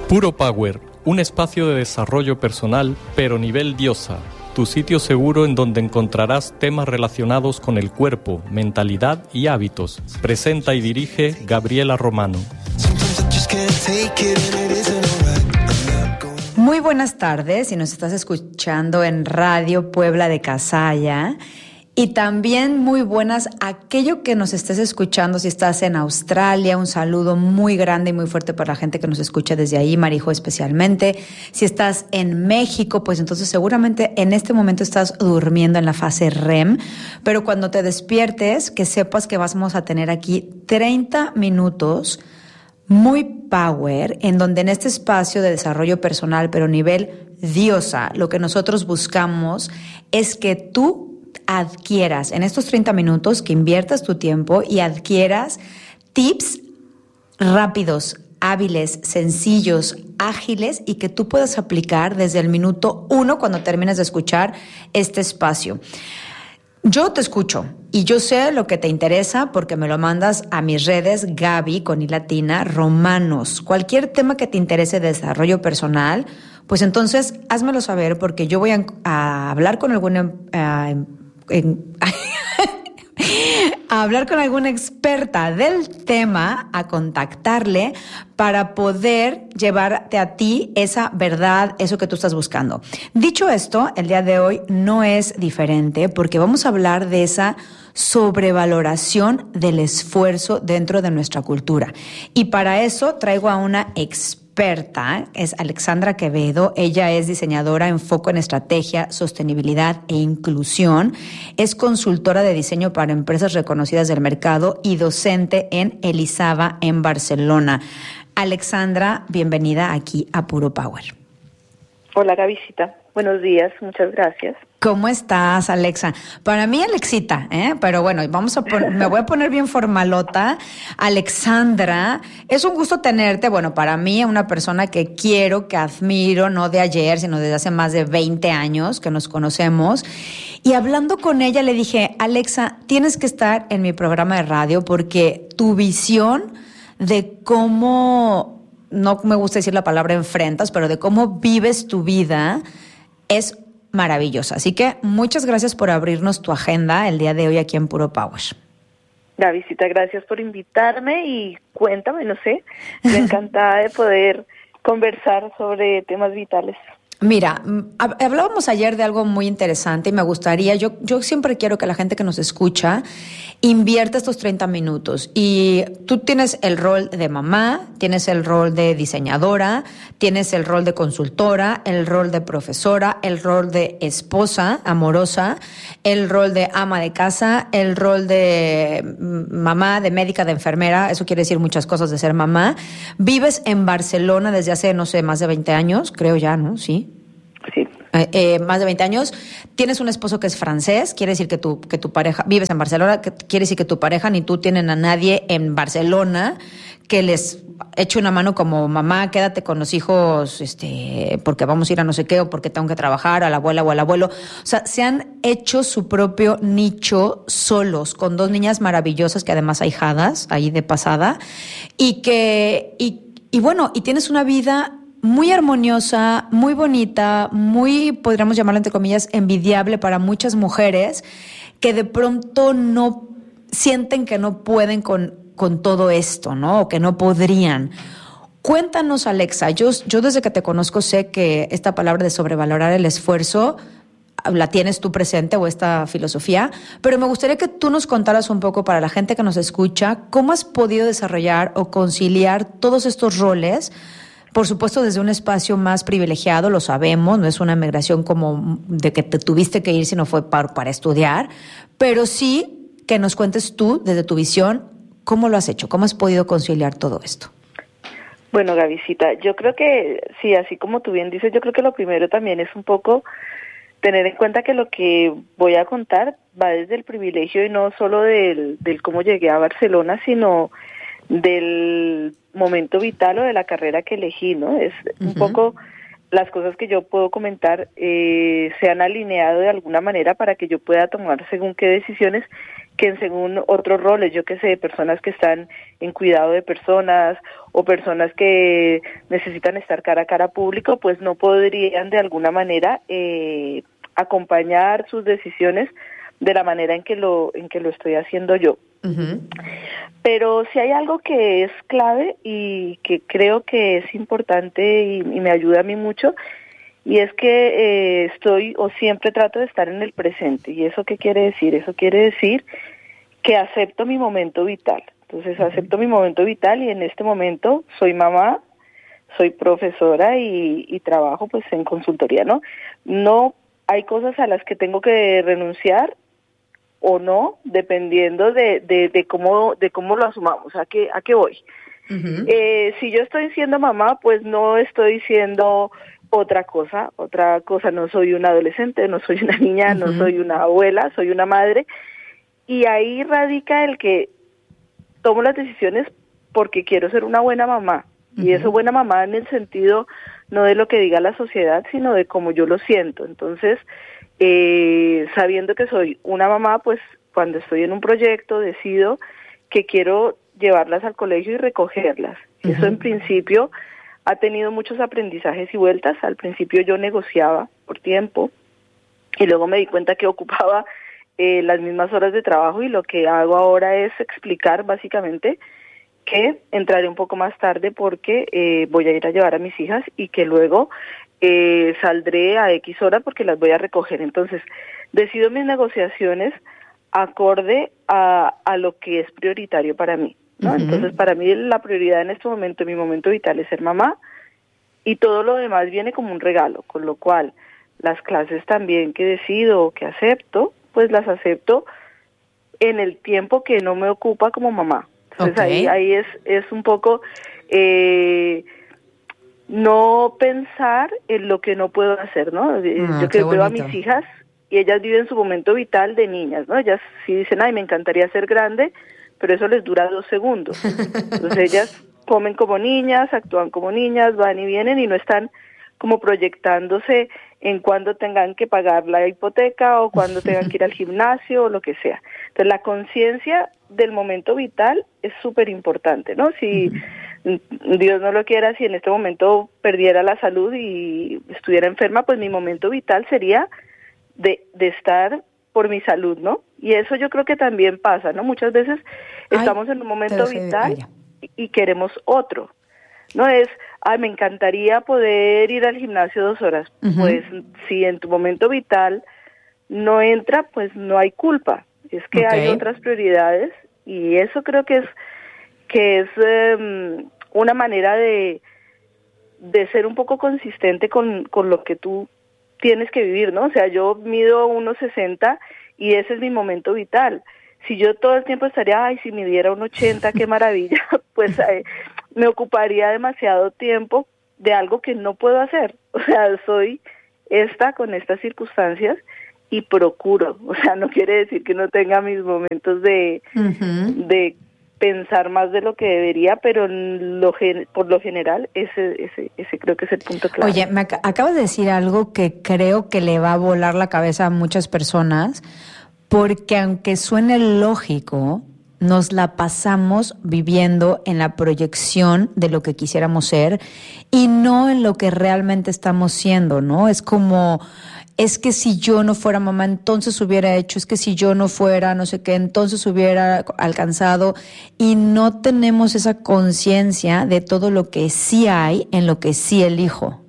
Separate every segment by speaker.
Speaker 1: Puro Power, un espacio de desarrollo personal, pero nivel diosa. Tu sitio seguro en donde encontrarás temas relacionados con el cuerpo, mentalidad y hábitos. Presenta y dirige Gabriela Romano.
Speaker 2: Muy buenas tardes, si nos estás escuchando en Radio Puebla de Casaya. Y también muy buenas aquello que nos estés escuchando si estás en Australia. Un saludo muy grande y muy fuerte para la gente que nos escucha desde ahí, Marijo especialmente. Si estás en México, pues entonces seguramente en este momento estás durmiendo en la fase REM. Pero cuando te despiertes, que sepas que vamos a tener aquí 30 minutos muy power, en donde en este espacio de desarrollo personal, pero nivel diosa, lo que nosotros buscamos es que tú adquieras en estos 30 minutos, que inviertas tu tiempo y adquieras tips rápidos, hábiles, sencillos, ágiles y que tú puedas aplicar desde el minuto 1 cuando termines de escuchar este espacio. Yo te escucho y yo sé lo que te interesa porque me lo mandas a mis redes, Gaby, con I latina, Romanos. Cualquier tema que te interese de desarrollo personal, pues entonces házmelo saber porque yo voy a hablar con alguna a hablar con alguna experta del tema, a contactarle para poder llevarte a ti esa verdad, eso que tú estás buscando. Dicho esto, el día de hoy no es diferente porque vamos a hablar de esa sobrevaloración del esfuerzo dentro de nuestra cultura. Y para eso traigo a una experta, es Alexandra Quevedo. Ella es diseñadora en foco en estrategia, sostenibilidad e inclusión. Es consultora de diseño para empresas reconocidas del mercado y docente en Elizaba en Barcelona. Alexandra, bienvenida aquí a Puro Power.
Speaker 3: Hola, Gavisita. Buenos días, muchas gracias.
Speaker 2: ¿Cómo estás, Alexa? Para mí, Alexita, pero bueno, me voy a poner bien formalota. Alexandra, es un gusto tenerte. Bueno, para mí, una persona que quiero, que admiro, no de ayer, sino desde hace más de 20 años que nos conocemos. Y hablando con ella, le dije, Alexa, tienes que estar en mi programa de radio porque tu visión de cómo, no me gusta decir la palabra enfrentas, pero de cómo vives tu vida es maravillosa. Así que muchas gracias por abrirnos tu agenda el día de hoy aquí en Puro Power.
Speaker 3: Gavisita, gracias por invitarme y cuéntame, no sé, me encantada de poder conversar sobre temas vitales.
Speaker 2: Mira, hablábamos ayer de algo muy interesante y me gustaría, yo siempre quiero que la gente que nos escucha invierta estos 30 minutos. Y tú tienes el rol de mamá, tienes el rol de diseñadora, tienes el rol de consultora, el rol de profesora, el rol de esposa amorosa, el rol de ama de casa, el rol de mamá, de médica, de enfermera. Eso quiere decir muchas cosas de ser mamá. Vives en Barcelona desde hace, no sé, más de 20 años, creo ya, ¿no? Sí.
Speaker 3: Sí.
Speaker 2: Más de 20 años. Tienes un esposo que es francés, quiere decir que tu pareja, vives en Barcelona, quiere decir que tu pareja ni tú tienen a nadie en Barcelona que les eche una mano como mamá, quédate con los hijos, porque vamos a ir a no sé qué, o porque tengo que trabajar, a la abuela o al abuelo. O sea, se han hecho su propio nicho solos, con 2 niñas maravillosas que además ahijadas, ahí de pasada, y bueno, y tienes una vida muy armoniosa, muy bonita, muy, podríamos llamarlo entre comillas, envidiable para muchas mujeres que de pronto no sienten que no pueden con todo esto, ¿no? O que no podrían. Cuéntanos, Alexa, yo desde que te conozco sé que esta palabra de sobrevalorar el esfuerzo la tienes tú presente o esta filosofía, pero me gustaría que tú nos contaras un poco para la gente que nos escucha, cómo has podido desarrollar o conciliar todos estos roles. Por supuesto, desde un espacio más privilegiado, lo sabemos, no es una migración como de que te tuviste que ir si no fue para estudiar, pero sí que nos cuentes tú, desde tu visión, cómo lo has hecho, cómo has podido conciliar todo esto.
Speaker 3: Bueno, Gavisita, yo creo que, sí, así como tú bien dices, yo creo que lo primero también es un poco tener en cuenta que lo que voy a contar va desde el privilegio y no solo del cómo llegué a Barcelona, sino del momento vital o de la carrera que elegí, ¿no? Es un poco las cosas que yo puedo comentar se han alineado de alguna manera para que yo pueda tomar según qué decisiones que en según otros roles, yo qué sé, personas que están en cuidado de personas o personas que necesitan estar cara a cara público, pues no podrían de alguna manera acompañar sus decisiones de la manera en que lo estoy haciendo yo.
Speaker 2: Uh-huh.
Speaker 3: Pero si hay algo que es clave y que creo que es importante y me ayuda a mí mucho, y es que estoy o siempre trato de estar en el presente. ¿Y eso qué quiere decir? Eso quiere decir que acepto mi momento vital. Entonces acepto mi momento vital y en este momento soy mamá, soy profesora y trabajo pues en consultoría, ¿no? No hay cosas a las que tengo que renunciar o no, dependiendo de cómo lo asumamos, a qué voy.
Speaker 2: Uh-huh.
Speaker 3: Si yo estoy siendo mamá, pues no estoy siendo otra cosa, no soy una adolescente, no soy una niña, no soy una abuela, soy una madre, y ahí radica el que tomo las decisiones porque quiero ser una buena mamá, y eso buena mamá en el sentido no de lo que diga la sociedad, sino de cómo yo lo siento. Entonces, sabiendo que soy una mamá, pues cuando estoy en un proyecto decido que quiero llevarlas al colegio y recogerlas. Eso en principio ha tenido muchos aprendizajes y vueltas. Al principio yo negociaba por tiempo y luego me di cuenta que ocupaba las mismas horas de trabajo, y lo que hago ahora es explicar básicamente que entraré un poco más tarde porque voy a ir a llevar a mis hijas y que luego saldré a X hora porque las voy a recoger. Entonces decido mis negociaciones acorde a lo que es prioritario para mí, ¿no? Entonces para mí la prioridad en este momento, mi momento vital, es ser mamá, y todo lo demás viene como un regalo, con lo cual las clases también que decido o que acepto, pues las acepto en el tiempo que no me ocupa como mamá. Entonces ahí es un poco no pensar en lo que no puedo hacer, ¿no? Yo que veo a mis hijas y ellas viven su momento vital de niñas, ¿no? Ellas sí dicen, ay, me encantaría ser grande, pero eso les dura 2 segundos. Entonces ellas comen como niñas, actúan como niñas, van y vienen y no están como proyectándose en cuándo tengan que pagar la hipoteca o cuándo tengan que ir al gimnasio o lo que sea. Entonces la conciencia del momento vital es súper importante, ¿no? Si Dios no lo quiera, si en este momento perdiera la salud y estuviera enferma, pues mi momento vital sería de estar por mi salud, ¿no? Y eso yo creo que también pasa, ¿no? Muchas veces estamos en un momento vital y queremos otro. No es, ay, me encantaría poder ir al gimnasio 2 horas. Pues si en tu momento vital no entra, pues no hay culpa. Es que hay otras prioridades, y eso creo que es una manera de ser un poco consistente con lo que tú tienes que vivir, ¿no? O sea, yo mido 1.60 y ese es mi momento vital. Si yo todo el tiempo estaría, ay, si midiera 1.80, qué maravilla, pues me ocuparía demasiado tiempo de algo que no puedo hacer. O sea, soy con estas circunstancias y procuro. O sea, no quiere decir que no tenga mis momentos de pensar más de lo que debería, pero por lo general ese creo que es el punto clave.
Speaker 2: Oye, me acabas de decir algo que creo que le va a volar la cabeza a muchas personas, porque aunque suene lógico, nos la pasamos viviendo en la proyección de lo que quisiéramos ser y no en lo que realmente estamos siendo, ¿no? Es como, es que si yo no fuera mamá, entonces hubiera hecho, es que si yo no fuera, no sé qué, entonces hubiera alcanzado, y no tenemos esa conciencia de todo lo que sí hay en lo que sí elijo.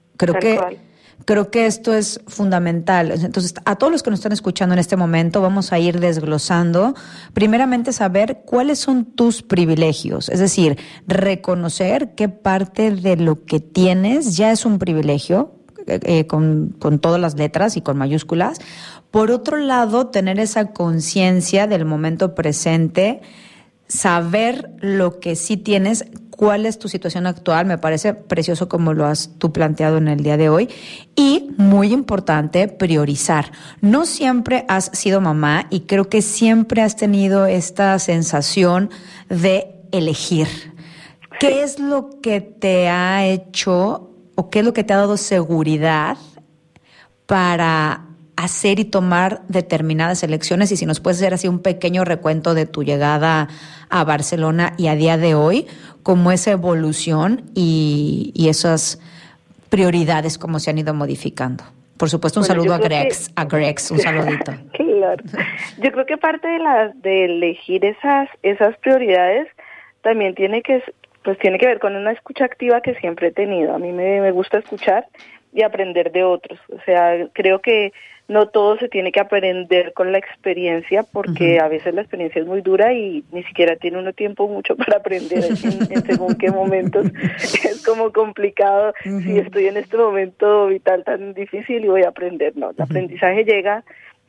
Speaker 2: Creo que esto es fundamental. Entonces, a todos los que nos están escuchando en este momento, vamos a ir desglosando. Primeramente, saber cuáles son tus privilegios. Es decir, reconocer qué parte de lo que tienes ya es un privilegio, con todas las letras y con mayúsculas. Por otro lado, tener esa conciencia del momento presente, saber lo que sí tienes, cuál es tu situación actual. Me parece precioso como lo has tú planteado en el día de hoy. Y, muy importante, priorizar. No siempre has sido mamá y creo que siempre has tenido esta sensación de elegir. ¿Qué es lo que te ha hecho o qué es lo que te ha dado seguridad para hacer y tomar determinadas elecciones, y si nos puedes hacer así un pequeño recuento de tu llegada a Barcelona y a día de hoy, cómo esa evolución y esas prioridades, cómo se han ido modificando. Por supuesto, un saludo a Grex, un saludito.
Speaker 3: Claro. Yo creo que parte de elegir esas prioridades también tiene que ver con una escucha activa que siempre he tenido. A mí me gusta escuchar y aprender de otros. O sea, creo que no todo se tiene que aprender con la experiencia, porque a veces la experiencia es muy dura y ni siquiera tiene uno tiempo mucho para aprender en según qué momentos. Es como complicado. Si estoy en este momento vital tan difícil y voy a aprender, no. El aprendizaje llega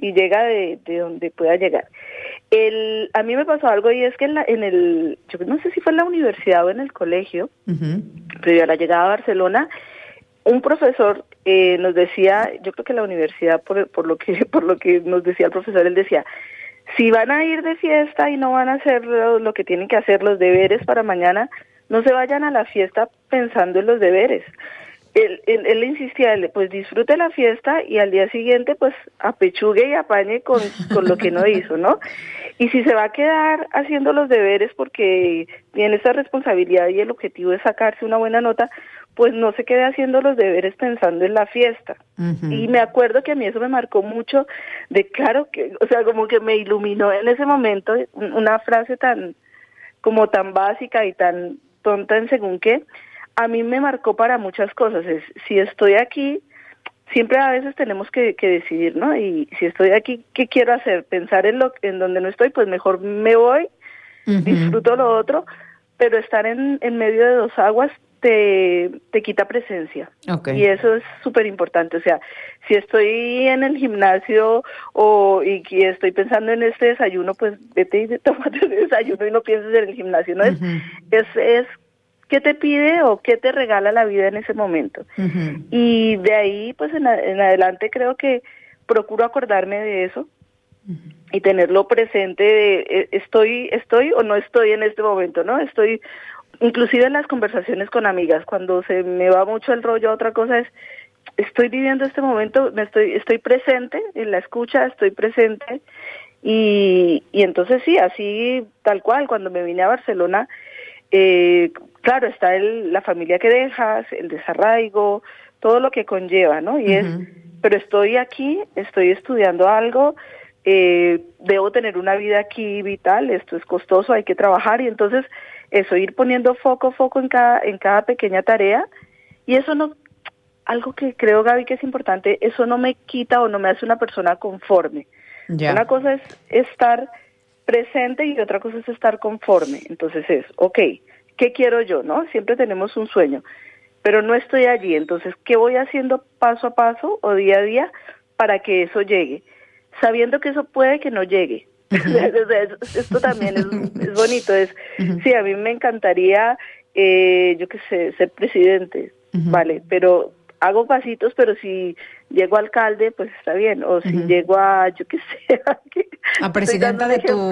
Speaker 3: de donde pueda llegar. A mí me pasó algo, y es que yo no sé si fue en la universidad o en el colegio, previo a la llegada a Barcelona, un profesor nos decía, yo creo que en la universidad, por lo que nos decía el profesor, él decía: si van a ir de fiesta y no van a hacer lo que tienen que hacer, los deberes para mañana, no se vayan a la fiesta pensando en los deberes. Él insistía, pues disfrute la fiesta y al día siguiente pues apechugue y apañe con lo que no hizo, ¿no? Y si se va a quedar haciendo los deberes porque tiene esa responsabilidad y el objetivo es sacarse una buena nota, pues no se quede haciendo los deberes pensando en la fiesta. Y me acuerdo que a mí eso me marcó mucho, claro que, o sea, como que me iluminó en ese momento una frase tan básica y tan tonta en según qué. A mí me marcó para muchas cosas. Si estoy aquí, siempre a veces tenemos que decidir, ¿no? Y si estoy aquí, ¿qué quiero hacer? Pensar en donde no estoy, pues mejor me voy, disfruto lo otro, pero estar en medio de dos aguas te quita presencia. Okay. Y eso es súper importante. O sea, si estoy en el gimnasio y estoy pensando en este desayuno, pues vete y tómate el desayuno y no pienses en el gimnasio, ¿no? Es ¿qué te pide o qué te regala la vida en ese momento? Y de ahí, pues en adelante creo que procuro acordarme de eso y tenerlo presente de estoy o no estoy en este momento, ¿no? Estoy, inclusive en las conversaciones con amigas, cuando se me va mucho el rollo, otra cosa es, estoy viviendo este momento, estoy presente en la escucha, estoy presente y entonces sí, así tal cual, cuando me vine a Barcelona, claro, está la familia que dejas, el desarraigo, todo lo que conlleva, ¿no? Pero estoy aquí, estoy estudiando algo, debo tener una vida aquí vital, esto es costoso, hay que trabajar, y entonces eso, ir poniendo foco en cada pequeña tarea, y eso no, algo que creo, Gaby, que es importante, eso no me quita o no me hace una persona conforme. Yeah. Una cosa es estar presente y otra cosa es estar conforme. Entonces ¿qué quiero yo, no? Siempre tenemos un sueño, pero no estoy allí. Entonces, ¿qué voy haciendo paso a paso o día a día para que eso llegue? Sabiendo que eso puede que no llegue. Esto también es bonito. Sí, a mí me encantaría, yo qué sé, ser presidente, vale, pero hago pasitos, pero si llego a alcalde, pues está bien. O si llego a, yo qué sé,
Speaker 2: a presidenta de tu